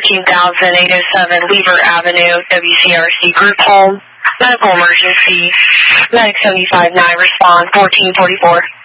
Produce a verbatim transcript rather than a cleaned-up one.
thirteen thousand eight oh seven Weaver Avenue, W C R C Group Home. Medical emergency. Medic seventy-five nine, respond fourteen forty-four.